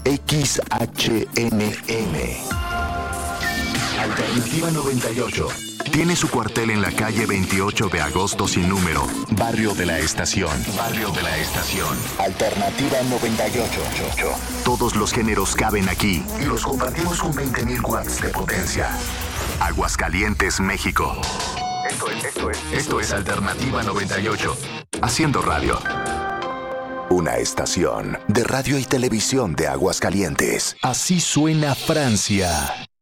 XHNM. Alternativa 98. Tiene su cuartel en la calle 28 de agosto sin número, Barrio de la Estación. Barrio de la Estación. Alternativa 98. Todos los géneros caben aquí y los compartimos con 20.000 watts de potencia. Aguascalientes, México. Esto es Alternativa 98. Haciendo radio. Una estación de radio y televisión de Aguascalientes. Así suena Francia.